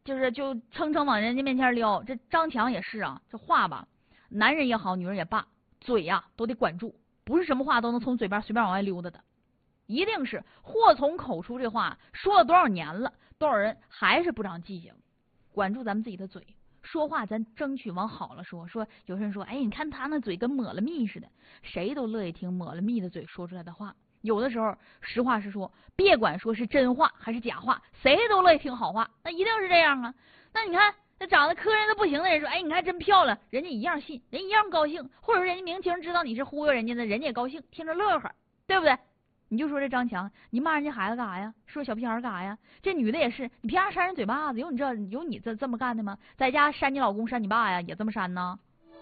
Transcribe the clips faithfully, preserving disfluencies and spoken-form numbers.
就是就蹭蹭往人家面前撩。这张强也是啊，这话吧，男人也好，女人也罢，嘴呀、啊、都得管住，不是什么话都能从嘴边随便往外溜达的，一定是祸从口出。这话说了多少年了，多少人还是不长记性。管住咱们自己的嘴，说话咱争取往好了说。说有人说，哎，你看他那嘴跟抹了蜜似的，谁都乐意听抹了蜜的嘴说出来的话。有的时候实话实说，别管说是真话还是假话，谁都乐意听好话，那一定是这样啊。那你看那长得磕碜的不行的人说，哎，你看真漂亮，人家一样信，人一样高兴。或者人家明情知道你是忽悠人家的，人家也高兴，听着乐呵，对不对？你就说这张强，你骂人家孩子干啥呀？说小屁孩干啥呀？这女的也是，你凭啥扇人嘴巴子？有你这有你这这么干的吗？在家扇你老公扇你爸呀，也这么扇呢？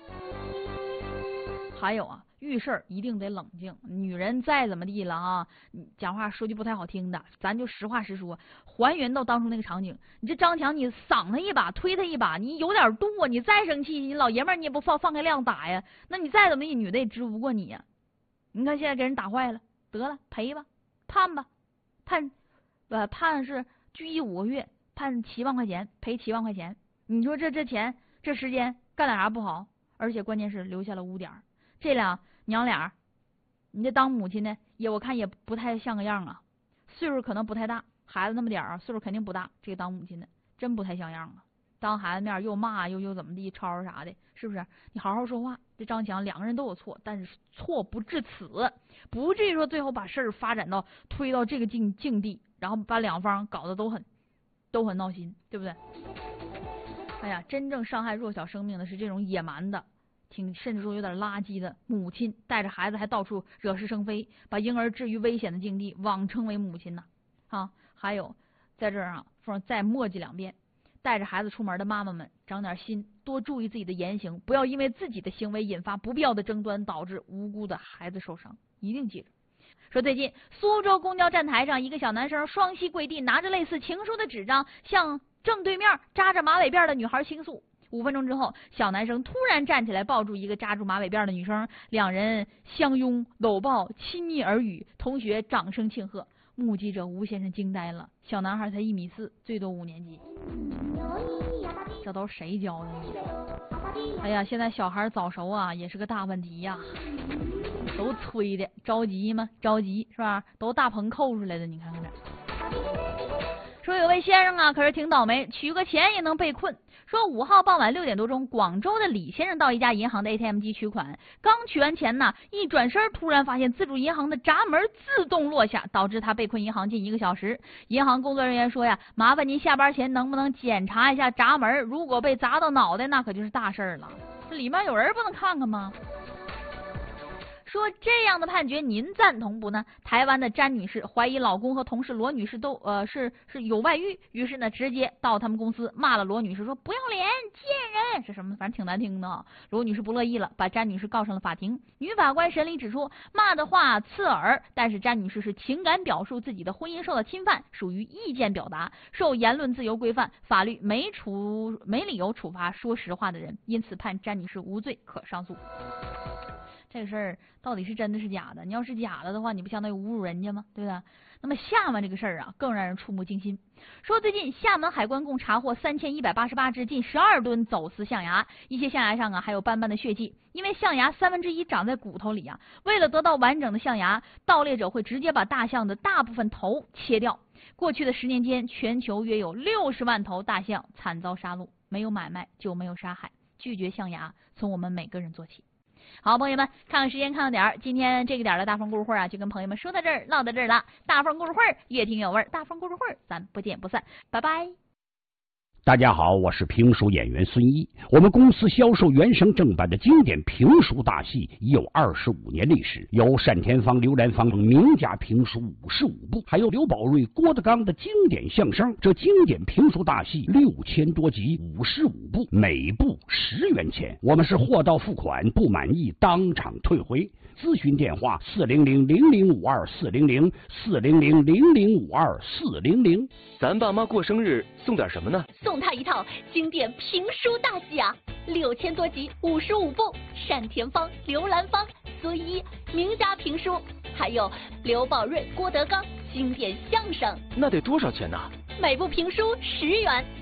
还有啊，遇事儿一定得冷静。女人再怎么地了啊，你讲话说句不太好听的，咱就实话实说，还原到当初那个场景。你这张强，你搡他一把，推他一把，你有点度啊！你再生气，你老爷们儿你也不放放开量打呀？那你再怎么地，女的也治不过你呀。你看现在给人打坏了。得了，赔吧，判吧，判，呃，判是拘役五个月，判七万块钱，赔七万块钱。你说这这钱这时间干点啥不好？而且关键是留下了污点。这俩娘俩，你这当母亲的也我看也不太像个样啊，岁数可能不太大，孩子那么点儿，岁数肯定不大，这个当母亲的真不太像样啊。当孩子面又骂又又怎么地吵啥的，是不是？你好好说话。这张强两个人都有错，但是错不至此，不至于说最后把事儿发展到推到这个境境地，然后把两方搞得都很都很闹心，对不对？哎呀，真正伤害弱小生命的是这种野蛮的，挺甚至说有点垃圾的母亲，带着孩子还到处惹是生非，把婴儿置于危险的境地，妄称为母亲呢。啊，还有在这儿啊，凤再墨迹两遍。带着孩子出门的妈妈们长点心，多注意自己的言行，不要因为自己的行为引发不必要的争端，导致无辜的孩子受伤。一定记着。说最近苏州公交站台上，一个小男生双膝跪地，拿着类似情书的纸张向正对面扎着马尾辫的女孩倾诉。五分钟之后，小男生突然站起来抱住一个扎住马尾辫的女生，两人相拥搂抱，亲昵耳语，同学掌声庆贺。目击者吴先生惊呆了，小男孩才一米四，最多五年级，这都是谁教的你说？哎呀，现在小孩早熟啊，也是个大问题呀，都催的着急吗？着急是吧？都大棚扣出来的，你看看这。说有位先生啊，可是挺倒霉，取个钱也能被困。说五号傍晚六点多钟，广州的李先生到一家银行的 A T M 机取款，刚取完钱呢，一转身突然发现自助银行的闸门自动落下，导致他被困银行近一个小时。银行工作人员说呀，麻烦您下班前能不能检查一下闸门，如果被砸到脑袋，那可就是大事了。这里面有人不能看看吗？说这样的判决您赞同不呢？台湾的詹女士怀疑老公和同事罗女士都呃是是有外遇，于是呢直接到他们公司骂了罗女士，说不要脸贱人，是什么反正挺难听的啊。罗女士不乐意了，把詹女士告上了法庭。女法官审理指出，骂的话刺耳，但是詹女士是情感表述自己的婚姻受到侵犯，属于意见表达，受言论自由规范，法律没处没理由处罚说实话的人，因此判詹女士无罪，可上诉。这个事儿到底是真的是假的？你要是假的的话，你不相当于侮辱人家吗？对不对？那么厦门这个事儿啊，更让人触目惊心。说最近厦门海关共查获三千一百八十八只近十二吨走私象牙，一些象牙上啊还有斑斑的血迹。因为象牙三分之一长在骨头里啊，为了得到完整的象牙，盗猎者会直接把大象的大部分头切掉。过去的十年间，全球约有六十万头大象惨遭杀戮。没有买卖就没有杀害，拒绝象牙从我们每个人做起。好，朋友们，看看时间，看到点儿，今天这个点儿的大风故事会啊，就跟朋友们说到这儿，唠到这儿了。大风故事会越听有味儿，大风故事会咱不见不散，拜拜。 大家好，我是评书演员孙一。我们公司销售原声正版的经典评书大戏已有二十五年历史，有单田芳、刘兰芳等名家评书五十五部，还有刘宝瑞、郭德纲的经典相声。这经典评书大戏六千多集，五十五部，每部十元钱。我们是货到付款，不满意当场退回。咨询电话：四零零零零五二四零零四零零零零五二四零零。 咱爸妈过生日送点什么呢？ 送他一套经典评书大戏啊，六千多集，五十五部，单田芳、刘兰芳、孙一名家评书，还有刘宝瑞、郭德纲经典相声。 那得多少钱呢？ 每部评书十元。